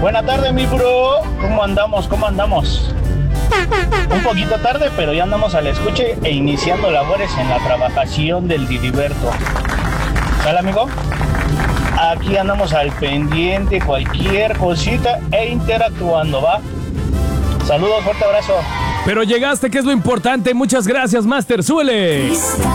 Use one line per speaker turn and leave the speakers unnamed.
Buena tarde, mi bro. ¿Cómo andamos? ¿Cómo andamos? Un poquito tarde, pero ya andamos al escuche e iniciando labores en la trabajación del Diliberto. ¿Sale, amigo? Aquí andamos al pendiente, cualquier cosita e interactuando, ¿va? Saludos, fuerte abrazo.
Pero llegaste, que es lo importante. Muchas gracias, Master. Súbele.